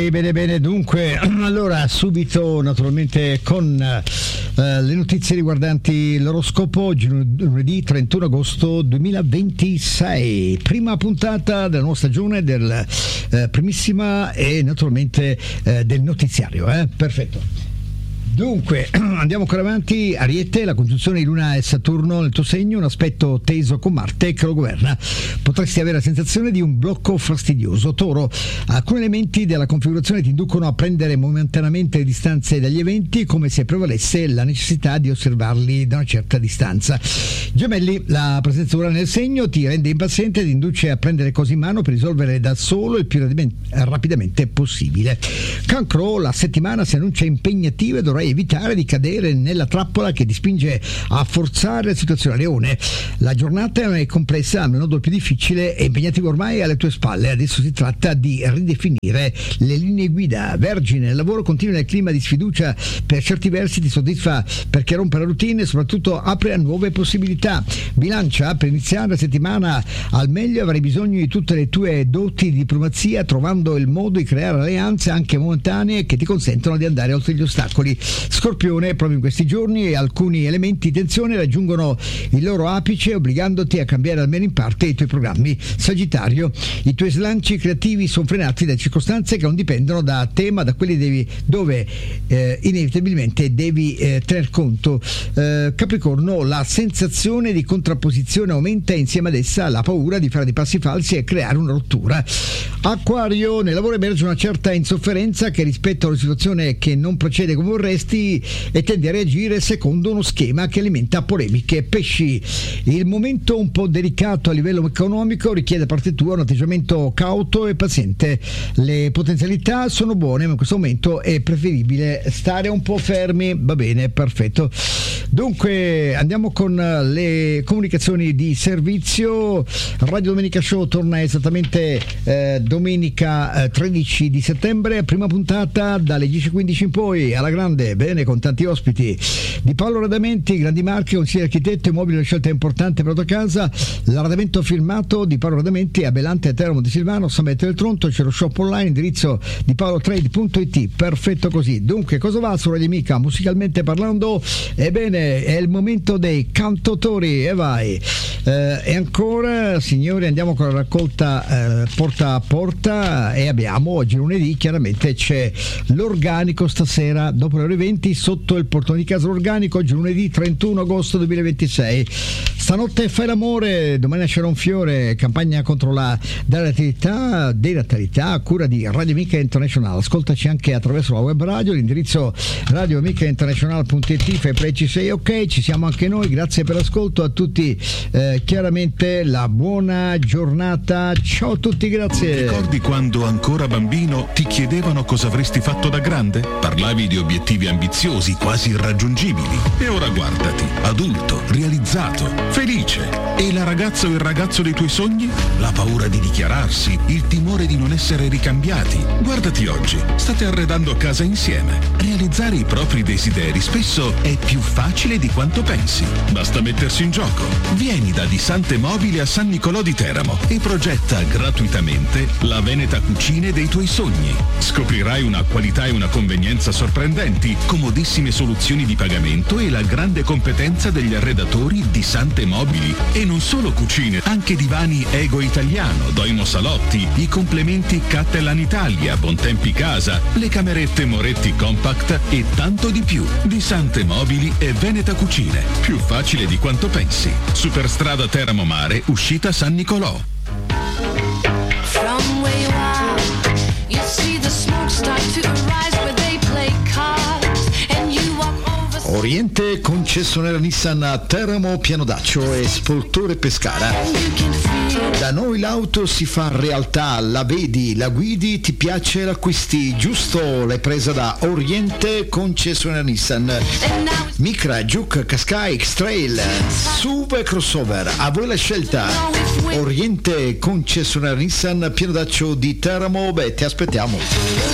Bene, dunque, allora subito naturalmente con le notizie riguardanti l'oroscopo. Oggi lunedì 31 agosto 2026, prima puntata della nuova stagione, del primissima e naturalmente del notiziario, perfetto. Dunque, andiamo ancora avanti. Ariete, la congiunzione di Luna e Saturno nel tuo segno, un aspetto teso con Marte che lo governa. Potresti avere la sensazione di un blocco fastidioso. Toro, alcuni elementi della configurazione ti inducono a prendere momentaneamente le distanze dagli eventi, come se prevalesse la necessità di osservarli da una certa distanza. Gemelli, la presenza di Urano nel segno ti rende impaziente e ti induce a prendere cose in mano per risolvere da solo il più rapidamente possibile. Cancro, la settimana si annuncia impegnativa e dovrai evitare di cadere nella trappola che ti spinge a forzare la situazione. Leone, la giornata è complessa, ma il nodo più difficile e impegnativo ormai è alle tue spalle. Adesso si tratta di ridefinire le linee guida. Vergine, il lavoro continua nel clima di sfiducia, per certi versi ti soddisfa perché rompe la routine e soprattutto apre a nuove possibilità. Bilancia, per iniziare la settimana al meglio avrai bisogno di tutte le tue doti di diplomazia, trovando il modo di creare alleanze anche momentanee che ti consentono di andare oltre gli ostacoli. Scorpione, proprio in questi giorni alcuni elementi di tensione raggiungono il loro apice, obbligandoti a cambiare almeno in parte i tuoi programmi. Sagittario, i tuoi slanci creativi sono frenati da circostanze che non dipendono da te, ma da quelli dove inevitabilmente devi tener conto. Capricorno, la sensazione di contrapposizione aumenta e insieme ad essa la paura di fare dei passi falsi e creare una rottura. Acquario, nel lavoro emerge una certa insofferenza che rispetto a una situazione che non procede come vorresti e tende a reagire secondo uno schema che alimenta polemiche. Pesci, il momento un po' delicato a livello economico richiede da parte tua un atteggiamento cauto e paziente. Le potenzialità sono buone, ma in questo momento è preferibile stare un po' fermi. Va bene, perfetto. Dunque andiamo con le comunicazioni di servizio. Radio Domenica Show torna esattamente domenica 13 di settembre, prima puntata dalle 10:15 in poi, alla grande, bene, con tanti ospiti. Di Paolo Radamenti, grandi marche, consigliere architetto e mobile, una scelta importante per la tua casa. L'arredamento firmato di Paolo Radamenti a Belante e Teramo di Silvano, San Benedetto del Tronto. C'è lo shop online, indirizzo di paolotrade.it. Perfetto così. Dunque, cosa va su Radio Amica musicalmente parlando? Ebbene, è il momento dei cantautori, e vai. E ancora, signori, andiamo con la raccolta porta a porta, e abbiamo oggi lunedì, chiaramente c'è l'organico stasera dopo le ore 20 sotto il portone di casa. L'organico oggi lunedì 31 agosto 2026. Stanotte fai l'amore, domani nascerà un fiore, campagna contro la denatalità a cura di Radio Amica International. Ascoltaci anche attraverso la web radio, l'indirizzo radioamicainternazionale.it. fai preci 6, ok, ci siamo anche noi. Grazie per l'ascolto a tutti, chiaramente la buona giornata, ciao a tutti, grazie. Ricordi quando ancora bambino ti chiedevano cosa avresti fatto da grande? Parlavi di obiettivi ambiziosi, quasi irraggiungibili, e ora guardati, adulto, realizzato, felice. E la ragazza o il ragazzo dei tuoi sogni? La paura di dichiararsi, il timore di non essere ricambiati. Guardati oggi, state arredando casa insieme. Realizzare i propri desideri spesso è più facile di quanto pensi. Basta mettersi in gioco. Vieni da Di Sante Mobili a San Nicolò di Teramo e progetta gratuitamente la Veneta Cucine dei tuoi sogni. Scoprirai una qualità e una convenienza sorprendenti, comodissime soluzioni di pagamento e la grande competenza degli arredatori Di Sante Mobili. E non solo cucine, anche divani Ego Italiano, Doimo Salotti, i complementi Cattelan Italia, Bontempi Casa, le camerette Moretti Compact e tanto di più. Di Sante Mobili e Veneta Cucine, più facile di quanto pensi. Superstrada Teramo Mare, uscita San Nicolò. From where you are, you see the smoke start to arise where they play cards and you walk over. Oriente, concessionaria Nissan a Teramo, Pianodaccio e Spoltore Pescara. Da noi l'auto si fa realtà, la vedi, la guidi, ti piace, l'acquisti, giusto? L'hai presa da Oriente, concessionaria Nissan. Micra, Juke, Qashqai, X-Trail, SUV e crossover, a voi la scelta. Oriente, concessionaria Nissan, Pianodaccio di Teramo, ti aspettiamo.